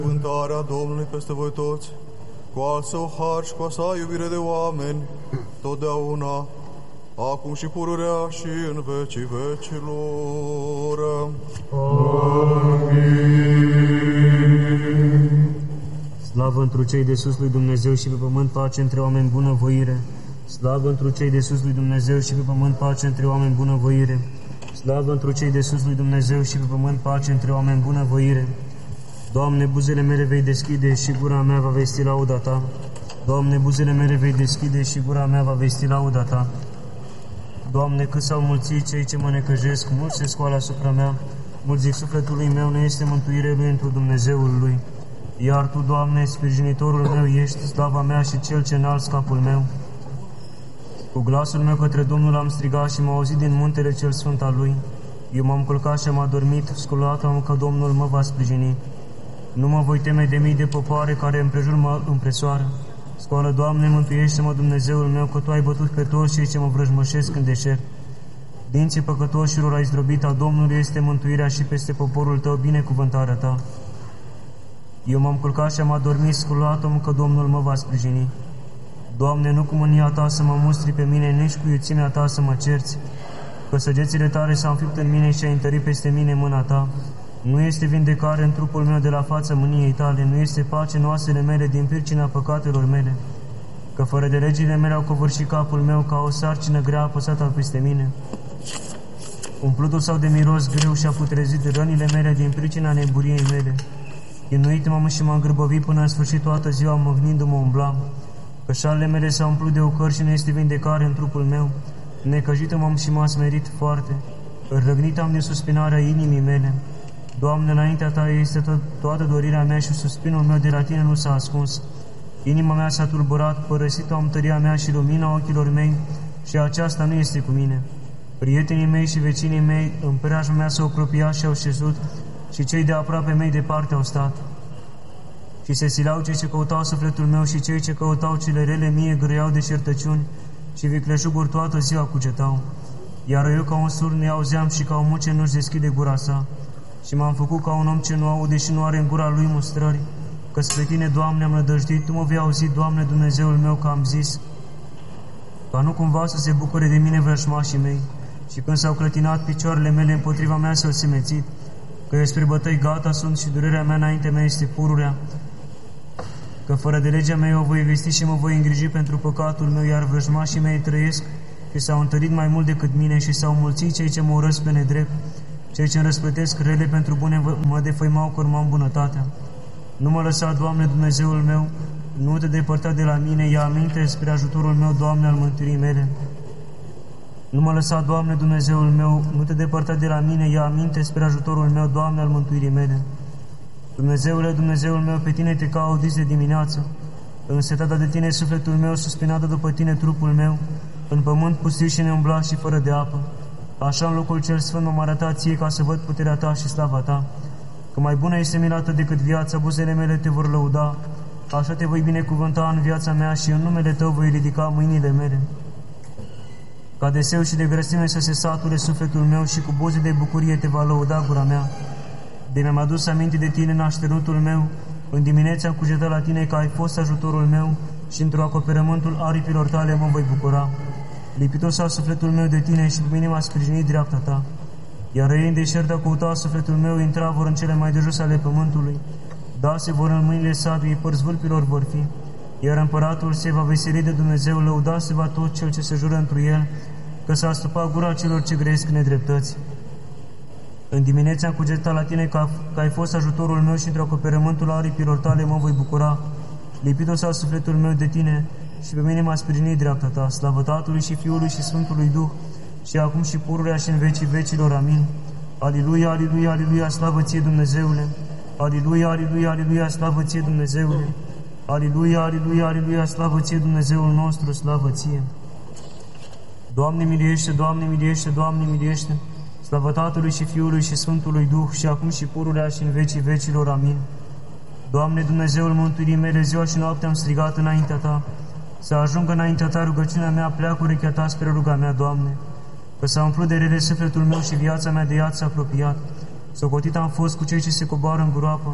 Cântarea Domnului peste voi toți, cu al său har și cu a sa iubire de oameni, totdeauna, acum și pururea și în vecii vecilor. Amin. Slavă întru cei de sus lui Dumnezeu și pe pământ pace între oameni bunăvoire. Slavă întru cei de sus lui Dumnezeu și pe pământ pace între oameni bunăvoire. Slavă întru cei de sus lui Dumnezeu și pe pământ pace între oameni bunăvoire. Doamne, buzele mele vei deschide și gura mea va vesti lauda Ta. Doamne, buzele mele vei deschide și gura mea va vesti lauda Ta. Doamne, cât s-au mulțit cei ce mă necăjesc, mulți se scoală asupra mea, mulți zic sufletului meu nu este mântuire lui întru Dumnezeul lui. Iar Tu, Doamne, sprijinitorul meu ești, slava mea și cel ce înalți capul meu. Cu glasul meu către Domnul am strigat și m-a auzit din muntele cel sfânt al Lui. Eu m-am culcat și am adormit, sculat-am că Domnul mă va sprijini. Nu mă voi teme de mii de popoare care împrejur mă împresoară. Scoală, Doamne, mântuiește-mă, Dumnezeul meu, că Tu ai bătut pe toți cei ce mă vrăjmășesc în deșert. Dinții păcătoșilor ai zdrobit, a Domnului este mântuirea și peste poporul Tău binecuvântarea Ta. Eu m-am culcat și am adormit, sculat-am că Domnul mă va sprijini. Doamne, nu cu mânia Ta să mă mustri pe mine, nici cu iuțimea Ta să mă cerți, că săgețile Tale s-au înfipt în mine și ai întărit peste mine mâna Ta. Nu este vindecare în trupul meu de la fața mâniei Tale, nu este pace în oasele mele din pricina păcatelor mele, că fără de legile mele au covârșit capul meu ca o sarcină grea apăsată peste mine. Umplutul sau de miros greu și-a putrezit rănile mele din pricina neburiei mele. Chinuit m-am și m-am grăbăvit până în sfârșit toată ziua, mâhnindu-mă umblam, că șalele mele s-au umplut de ocări și nu este vindecare în trupul meu. Necăjită m-am și m-a smerit foarte, răgnit am din suspinarea inimii mele. Doamne, înaintea Ta este toată dorirea mea și suspinul meu de la Tine nu s-a ascuns. Inima mea s-a tulburat, părăsit-o am tăria mea și lumina ochilor mei și aceasta nu este cu mine. Prietenii mei și vecinii mei în preajma mea s-au apropiat și au șezut și cei de aproape mei departe au stat. Și se sileau cei ce căutau sufletul meu și cei ce căutau cele rele mie grăiau de certăciuni și vicleșuguri toată ziua cugetau. Iar eu ca un surd ne auzeam și ca un muc ce nu-și deschide gura sa. Și m-am făcut ca un om ce nu aude și nu are în gura lui mustrări, că spre Tine, Doamne, am nădăjduit, Tu mă vei auzi, Doamne, Dumnezeul meu, că am zis, ca nu cumva să se bucure de mine vrășmașii mei, și când s-au clătinat picioarele mele împotriva mea s-au semețit, că eu spre bătăi gata sunt și durerea mea înaintea mea este pururea, că fără de legea mea o voi vesti și mă voi îngriji pentru păcatul meu, iar vrăjmașii mei trăiesc și s-au întărit mai mult decât mine și s-au mulțit cei ce mă urăsc pe nedrept. Cei ce îmi răsplătesc rele pentru bune mă defăimau că urmam bunătatea. Nu mă lăsa, Doamne, Dumnezeul meu, nu Te depărta de la mine, ia aminte spre ajutorul meu, Doamne, al mântuirii mele. Nu mă lăsa, Doamne, Dumnezeul meu, nu Te depărta de la mine, ia aminte spre ajutorul meu, Doamne, al mântuirii mele. Dumnezeule, Dumnezeul meu, pe Tine Te caut zi de dimineață, însetată de Tine sufletul meu, suspinată după Tine trupul meu, în pământ pustiu și neumblat și fără de apă. Așa în locul cel sfânt m-am arătat Ție ca să văd puterea Ta și slava Ta, că mai bună este milată decât viața, buzele mele Te vor lăuda, așa Te voi binecuvânta în viața mea și în numele Tău voi ridica mâinile mele. Ca de seu și de grăsime să se sature sufletul meu și cu buze de bucurie Te va lăuda gura mea. De mi-am adus aminte de Tine în așternutul meu, în dimineața am cugetat la Tine că ai fost ajutorul meu și într-o acoperământul aripilor Tale mă voi bucura. Lipitos a sufletul meu de Tine și pe mine m-a sprijinit dreapta Ta. Iar ei în deșert au căutat sufletul meu, intra vor în cele mai de jos ale pământului. Da, se vor în mâinile sabiei, părți vâlpilor vor fi. Iar împăratul se va veseli de Dumnezeu, lăuda se va tot cel ce se jură întru el, că s-a stupat gura celor ce grăiesc nedreptăți. În dimineața am cugetat la Tine că ai fost ajutorul meu și într-o acoperământul aripilor Tale mă voi bucura. Lipitos a sufletul meu de Tine și pe mine m-a sprijinit dreapta Ta, slavă Tatălui și Fiului și Sfântului Duh, și acum și pururea și în vecii vecilor. Amin. Aliluia, aliluia, aliluia, slavă Ție, Dumnezeule! Aliluia, aliluia, aliluia, slavă Ție, Dumnezeule! Aliluia, aliluia, aliluia, slavă Ție, Dumnezeul nostru, slavă Ție! Doamne miliește, Doamne miliește, Doamne miliește! Slavă Tatălui și Fiului și Sfântului Duh, și acum și pururea și în vecii vecilor. Amin. Doamne, Dumnezeul mântuirii mele, ziua și noaptea am strigat înaintea Ta, să ajungă înaintea Ta rugăciunea mea, pleacă urechea Ta spre ruga mea, Doamne, că s-a umplut de rele sufletul meu și viața mea de iad s-a apropiat. Socotit am fost cu cei ce se coboară în groapă,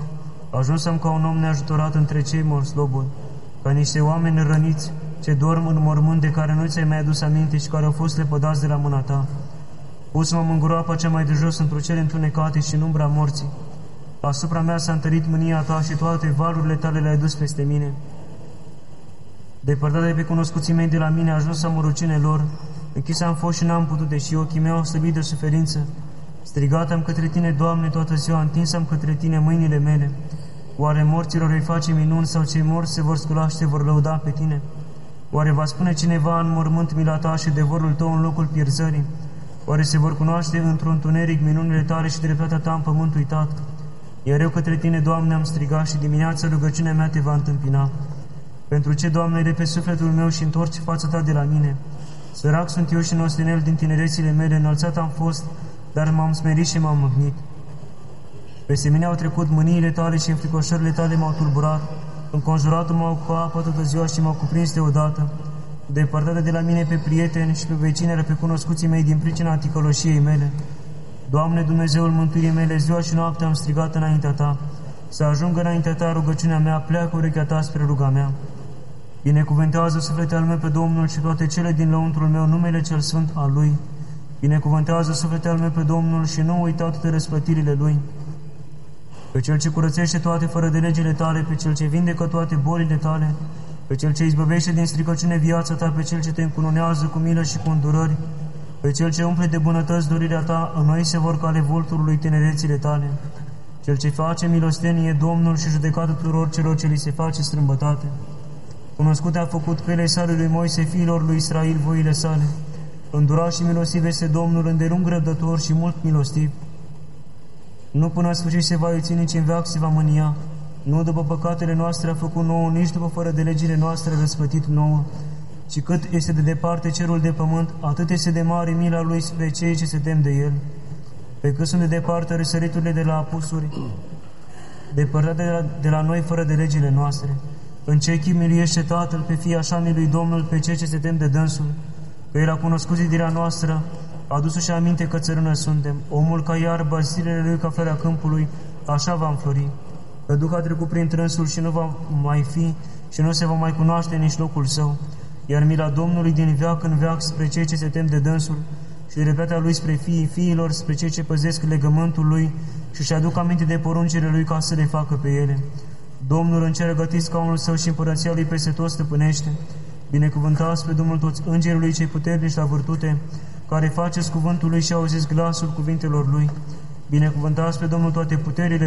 Ajunsăm ca un om neajutorat între cei morslobori, ca niște oameni răniți ce dorm în mormânt de care nu ți-ai mai adus aminte și care au fost lepădați de la mâna ta. Pus-mă în groapa cea mai de jos într-o cele întunecate și în umbra morții. Asupra mea s-a întărit mânia ta și toate valurile tale le-ai dus peste mine. Depărtat de pe cunoscuții mei de la mine, ajuns am rucine lor, închis am fost și n-am putut, deși ochii mei au slăbit de suferință. Strigat am către tine, Doamne, toată ziua, întins am către tine mâinile mele. Oare morților îi face minuni sau cei morți se vor scula și se vor lăuda pe tine? Oare va spune cineva în mormânt mila ta și devorul tău în locul pierzării? Oare se vor cunoaște într-un întuneric minunile tale și dreptatea ta în pământ uitat? Iar eu către tine, Doamne, am strigat și dimineața rugăciunea mea te va întâmpina. Pentru ce, Doamne, de pe sufletul meu și întorci fața ta de la mine? Sărac sunt eu și nostinel din tinerețile mele, înălțat am fost, dar m-am smerit și m-am mâhnit. Peste mine au trecut mâniile tale și înfricoșările tale m-au tulburat, înconjurat m-au cu apă toată ziua și m-au cuprins deodată, depărtate de la mine pe prieteni și pe vecini, pe cunoscuții mei din pricina ticăloșiei mele. Doamne, Dumnezeul mântuirii mele, ziua și noaptea am strigat înaintea ta, să ajungă înaintea ta rugăciunea mea, pleacă urechea ta spre ruga mea. Binecuvântează sufletul meu pe Domnul și toate cele din lăuntrul meu, numele cel sfânt al Lui. Binecuvântează sufletul meu pe Domnul și nu uita toate răsplătirile Lui. Pe Cel ce curățește toate fără de legile tale, pe Cel ce vindecă toate bolile tale, pe Cel ce izbăvește din stricăciune viața ta, pe Cel ce te încununează cu milă și cu îndurări, pe Cel ce umple de bunătăți dorirea ta, în noi se vor cale vulturului tinerețile tale. Cel ce face milostenie, Domnul și judecată tuturor celor ce li se face strâmbătate. Cunoscute a făcut căile sale lui Moise, fiilor lui Israel, voile sale. Îndurat și milostiv este Domnul, îndelung răbdător și mult milostiv. Nu până la sfârșit se va iuți, nici în veac se va mânia. Nu după păcatele noastre a făcut nouă, nici după fără de legile noastre a răsplătit nouă. Și cât este de departe cerul de pământ, atât este de mare mila Lui spre cei ce se tem de El. Pe cât sunt de departe răsăriturile de la apusuri, depărtate de la noi fără de legile noastre. În ce chip miluiește Tatăl pe fii așa milui Domnul pe cei ce se tem de dânsul, că El a cunoscut zidirea noastră, a adus-și aminte că țărână suntem. Omul ca iarba, zilele lui ca floarea câmpului, așa va înflori. Că Duh a trecut prin trânsul și nu va mai fi și nu se va mai cunoaște nici locul său. Iar mila Domnului din veac în veac spre cei ce se tem de dânsul și dreptatea Lui spre fiii fiilor, spre cei ce păzesc legământul Lui și-și aduc aminte de poruncile Lui ca să le facă pe ele. Domnul în cer a gătit scaunul Său și împărăția Lui peste tot stăpânește. Binecuvântați pe Domnul toți îngerii Lui cei puternici la vârtute, care faceți cuvântul Lui și auziți glasul cuvintelor Lui. Binecuvântați pe Domnul toate puterile